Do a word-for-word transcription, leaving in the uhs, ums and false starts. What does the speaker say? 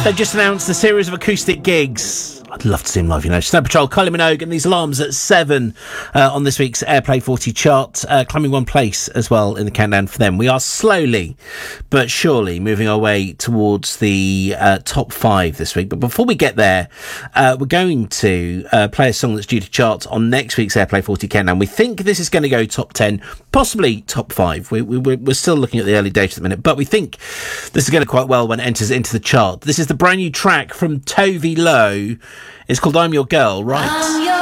They've just announced a series of acoustic gigs. I'd love to see them live, you know. Snow Patrol, Kylie Minogue and These Alarms at seven uh, on this week's Airplay forty chart, uh, climbing one place as well in the countdown for them. We are slowly but surely moving our way towards the uh, top five this week. But before we get there, uh, we're going to uh, play a song that's due to chart on next week's Airplay forty countdown. We think this is going to go top ten, possibly top five. We, we, we're still looking at the early data at the minute, but we think this is going to quite well when it enters into the chart. This is the brand new track from Tove Lo. It's called I'm Your Girl, right?